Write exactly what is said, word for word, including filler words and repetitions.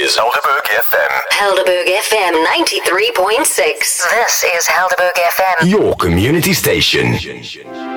is Helderberg F M. Helderberg F M ninety-three point six. This is Helderberg F M. Your community station.